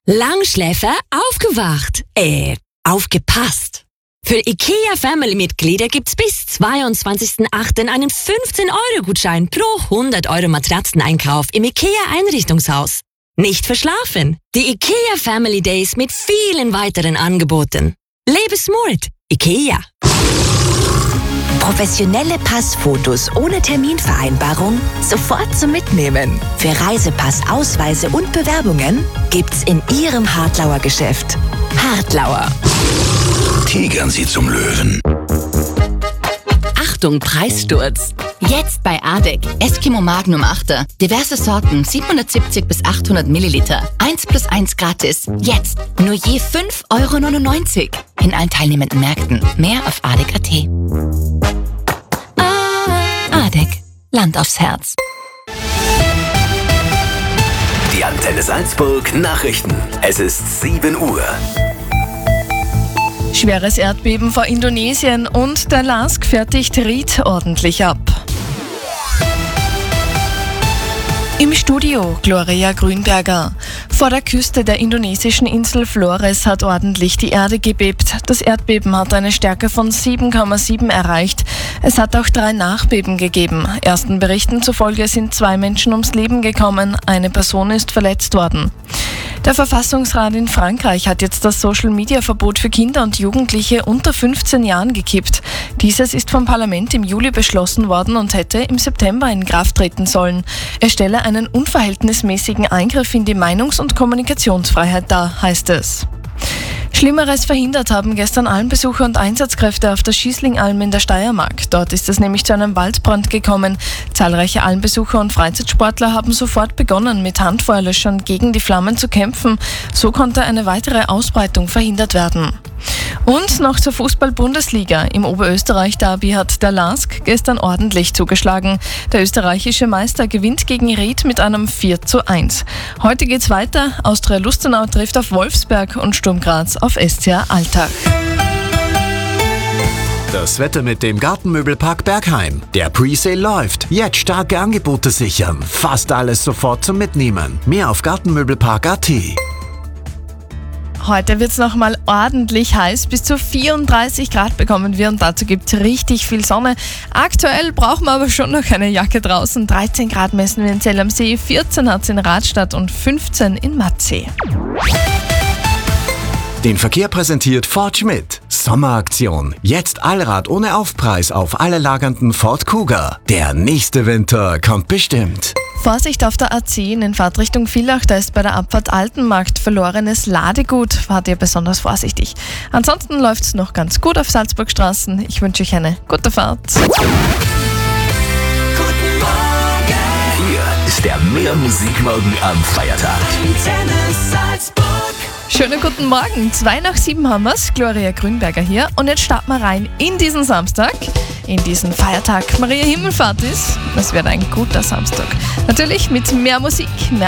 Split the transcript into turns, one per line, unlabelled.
Langschläfer aufgewacht. Aufgepasst. Für IKEA-Family-Mitglieder gibt's bis 22.08. einen 15-Euro-Gutschein pro 100 € Matratzeneinkauf im IKEA-Einrichtungshaus. Nicht verschlafen. Die IKEA Family Days mit vielen weiteren Angeboten. Lebe smart. IKEA.
Professionelle Passfotos ohne Terminvereinbarung sofort zum Mitnehmen. Für Reisepass, Ausweise und Bewerbungen gibt's in Ihrem Hartlauer Geschäft. Hartlauer.
Tigern Sie zum Löwen.
Achtung, Preissturz! Jetzt bei ADEC. Eskimo Magnum 8er. Diverse Sorten, 770 bis 800 Milliliter. 1+1 gratis. Jetzt nur je 5,99 € in allen teilnehmenden Märkten. Mehr auf adec.at. ADEC. Land aufs Herz.
Die Antenne Salzburg Nachrichten. Es ist 7 Uhr.
Schweres Erdbeben vor Indonesien und der LASK fertigt Ried ordentlich ab. Im Studio Gloria Grünberger. Vor der Küste der indonesischen Insel Flores hat ordentlich die Erde gebebt. Das Erdbeben hat eine Stärke von 7,7 erreicht. Es hat auch 3 Nachbeben gegeben. Ersten Berichten zufolge sind 2 Menschen ums Leben gekommen. Eine Person ist verletzt worden. Der Verfassungsrat in Frankreich hat jetzt das Social-Media-Verbot für Kinder und Jugendliche unter 15 Jahren gekippt. Dieses ist vom Parlament im Juli beschlossen worden und hätte im September in Kraft treten sollen. Es stelle einen unverhältnismäßigen Eingriff in die Meinungs- und Kommunikationsfreiheit dar, heißt es. Schlimmeres verhindert haben gestern Almbesucher und Einsatzkräfte auf der Schießlingalm in der Steiermark. Dort ist es nämlich zu einem Waldbrand gekommen. Zahlreiche Almbesucher und Freizeitsportler haben sofort begonnen, mit Handfeuerlöschern gegen die Flammen zu kämpfen. So konnte eine weitere Ausbreitung verhindert werden. Und noch zur Fußball-Bundesliga. Im Oberösterreich-Derby hat der LASK gestern ordentlich zugeschlagen. Der österreichische Meister gewinnt gegen Ried mit einem 4:1. Heute geht's weiter. Austria Lustenau trifft auf Wolfsberg und Sturm Graz auf SCA Alltag.
Das Wetter mit dem Gartenmöbelpark Bergheim. Der Presale läuft. Jetzt starke Angebote sichern. Fast alles sofort zum Mitnehmen. Mehr auf gartenmöbelpark.at.
Heute wird es nochmal ordentlich heiß. Bis zu 34 Grad bekommen wir und dazu gibt es richtig viel Sonne. Aktuell brauchen wir aber schon noch eine Jacke draußen. 13 Grad messen wir in Zell am See, 14 hat es in Radstadt und 15 in Matzee.
Den Verkehr präsentiert Ford Schmidt. Sommeraktion. Jetzt Allrad ohne Aufpreis auf alle lagernden Ford Kuga. Der nächste Winter kommt bestimmt.
Vorsicht auf der A10 in Fahrtrichtung Villach, da ist bei der Abfahrt Altenmarkt verlorenes Ladegut. Fahrt ihr besonders vorsichtig. Ansonsten läuft es noch ganz gut auf Salzburgstraßen. Ich wünsche euch eine gute Fahrt.
Guten Morgen. Hier ist der Mehr-Musik-Morgen am Feiertag.
Schönen guten Morgen. 6:02 haben wir's. Gloria Grünberger hier. Und jetzt starten wir rein in diesen Samstag, in diesen Feiertag. Maria Himmelfahrt ist. Es wird ein guter Samstag. Natürlich mit mehr Musik, mehr